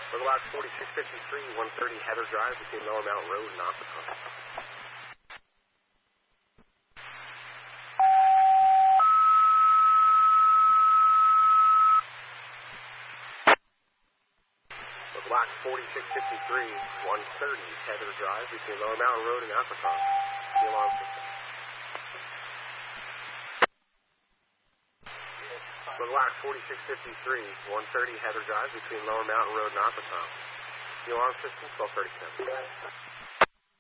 For the lot 4653, 130 Heather Drive between Lower Mountain Road and Ossipon. For the lot 4653, 130 Heather Drive between Lower Mountain Road and Ossipon. The alarm system. For the lot 4653, 130 Heather Drive between Lower Mountain Road and Ossipon. The alarm system 1237.